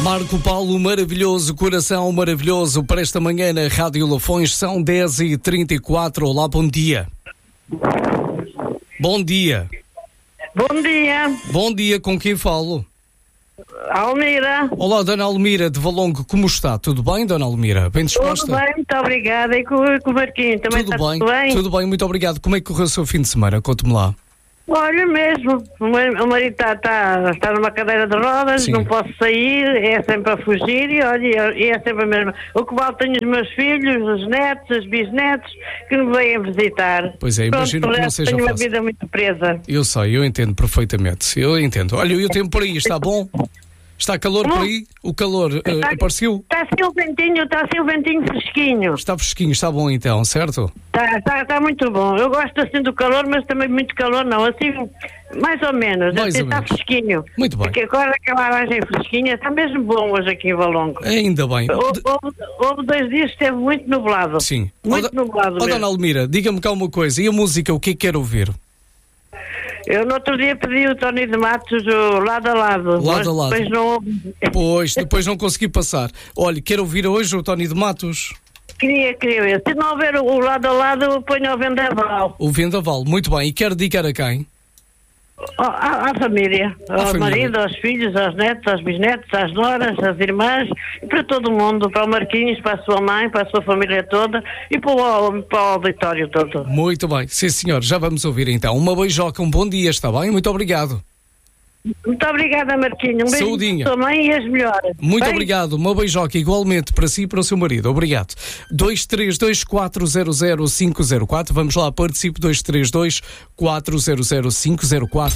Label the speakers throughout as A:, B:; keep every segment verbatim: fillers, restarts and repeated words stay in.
A: Marco Paulo, maravilhoso, coração maravilhoso para esta manhã na Rádio Lafões, são dez e trinta e quatro. Olá, bom dia. Bom dia.
B: Bom dia.
A: Bom dia, com quem falo?
B: Almira.
A: Olá, Dona Almira de Valongo, como está? Tudo bem, Dona Almira? Bem disposta?
B: Tudo bem, muito obrigada. E com, com o Marquinhos também
A: tudo
B: está
A: bem,
B: tudo bem?
A: Tudo bem, muito obrigado. Como é que correu o seu fim de semana? Conte-me lá.
B: Olha mesmo, o meu- o marido está, está, está numa cadeira de rodas,
A: Sim.
B: não posso sair, é sempre a fugir e olha, e é sempre a mesma. O que vale, tenho os meus filhos, os netos, os bisnetos, que me vêm visitar.
A: Pois é, imagino
B: Pronto,
A: que não
B: resto,
A: seja
B: tenho uma
A: fácil.
B: vida muito presa.
A: Eu sei, eu entendo perfeitamente. Eu entendo. Olha, e o tempo por aí está bom? Está calor por aí? O calor eh,
B: Está-
A: apareceu?
B: Está assim o ventinho, está assim o ventinho fresquinho.
A: Está fresquinho, está bom então, certo?
B: Está, está, está muito bom. Eu gosto assim do calor, mas também muito calor não. Assim, mais ou menos.
A: Mais
B: assim,
A: ou
B: está
A: menos.
B: fresquinho.
A: Muito bem.
B: Porque agora aquela aragem fresquinha está mesmo bom hoje aqui em Valongo.
A: Ainda bem.
B: Houve, houve- houve dois dias que esteve muito nublado.
A: Sim.
B: Muito
A: Ó, do-
B: nublado
A: ó,
B: mesmo.
A: Dona Almira, diga-me cá uma coisa. E a música, o que é que quer ouvir?
B: Eu no outro dia pedi o Tony de Matos o lado a lado.
A: Lado
B: mas
A: a lado.
B: Depois não houve.
A: Pois, depois não consegui passar. Olha, quer ouvir hoje o Tony de Matos?
B: Queria, queria ver. Se não houver o, o lado a lado, eu ponho ao vendaval.
A: O Vendaval. Muito bem. E quer dedicar a quem?
B: Ó, À, à família,
A: À
B: ao
A: família.
B: marido, aos filhos, aos netos, aos bisnetos, às noras, às irmãs, e para todo mundo, para o Marquinhos, para a sua mãe, para a sua família toda e para o, para o auditório todo.
A: Muito bem. Sim, senhor. Já vamos ouvir então. Uma beijoca, um bom dia, está bem? Muito obrigado.
B: Muito obrigada, Marquinhos. Um beijo
A: Saudinha.
B: para a sua mãe e as melhoras.
A: Muito
B: Bem?
A: obrigado. Uma beijoca igualmente para si e para o seu marido. Obrigado. dois três dois quatro zero zero cinco zero quatro. Vamos lá, participe. dois três dois quatro zero zero cinco zero quatro.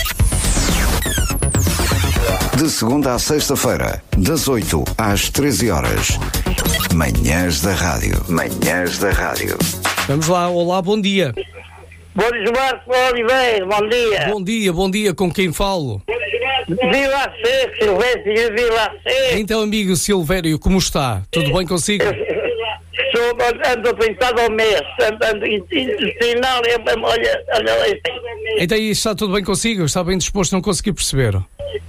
C: De segunda à sexta-feira, das oito às treze horas. Manhãs da Rádio. Manhãs da Rádio.
A: Vamos lá. Olá, bom dia.
B: Bom dia, Marco Oliveira, bom dia.
A: Bom dia, bom dia. Com quem falo?
B: Vila C, Silvestre, Vila C.
A: Então, amigo Silvério, como está? Tudo bem consigo?
B: Sou, ando pintado ao mês, ando, ando intestinal, olha, olha lá.
A: Então, e está tudo bem consigo? Está bem disposto? Não consegui perceber.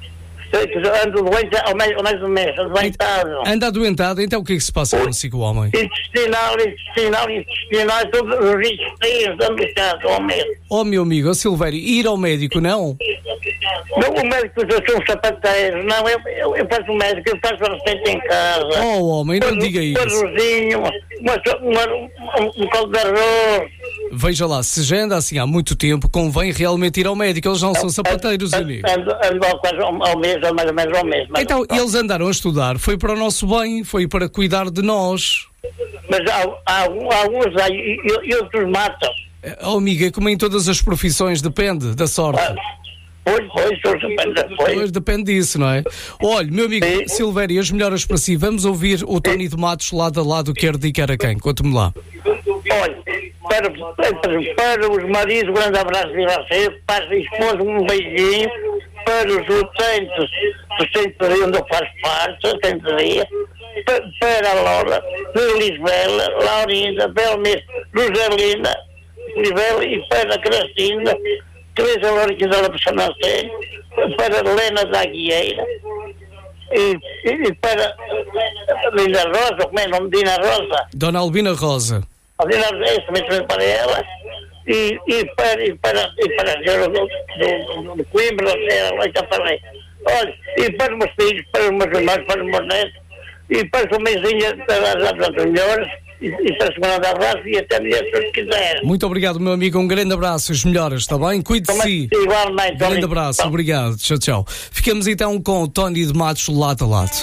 B: Ando doente ao mais, ao mais um mês, adoentado.
A: Anda adoentado? Então, o que é que se passa consigo, homem?
B: Intestinal, intestinal, intestinal, todos os intestinos, adoentado ao mês.
A: Oh, meu amigo, oh, Silvério, ir ao médico, não?
B: Não, o médico, eu sou um sapateiro, não, eu, eu, eu faço o médico, eu faço a receita em casa.
A: Oh, homem, não diga
B: Um
A: isso.
B: arrozinho, uma, uma, um, um caldo de arroz.
A: Veja lá, se já anda assim há muito tempo, convém realmente ir ao médico. Eles não são sapateiros, amigo.
B: Ando, ando ao, quase ao, ao mês, ou mais ou menos ao mês. Mas,
A: Então, eles andaram a estudar, foi para o nosso bem, foi para cuidar de nós.
B: mas há, há, há alguns aí, e, e outros matam.
A: Oh, amiga, é como em todas as profissões, depende da sorte.
B: Pois, pois, sou super,
A: Pois
B: pois.
A: depende disso, não é? Olha, meu amigo
B: Sim.
A: Silvério, as melhoras para si. Vamos ouvir o Tony de Matos lado a lado. Quer dedicar a quem? Conte-me lá.
B: Olha, para, para, para os maridos, um grande abraço de você, para a esposa, um beijinho, para os utentes do centro onde eu faço parte, a centraria, para, para a Laura, Lisbela, Laurinda, Belmir, Rosalina, Lisbela e para a Cristina, Teresa Lórica da Lapsana Sério, para a Helena da Aguieira, e, e para a Dina Rosa, como é o nome? Dina Rosa.
A: Dona Albina Rosa.
B: A Dina Rosa, também para ela, e, e para, e para, e para a senhora do, do, do, do Coimbra, ela está para aí. Olha, e para os meus filhos, para os meus irmãos, para os meus netos, e para a sua mãezinha, para as outras melhores, e, e para a semana da raça, e até melhor se quiser.
A: Muito obrigado, meu amigo. Um grande abraço. As melhoras, está bem? Cuide de si.
B: Igualmente.
A: Grande abraço. Obrigado. Tchau, tchau. Ficamos então com o Tony de Matos lado a lado.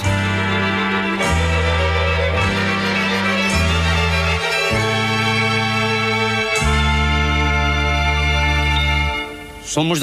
D: Somos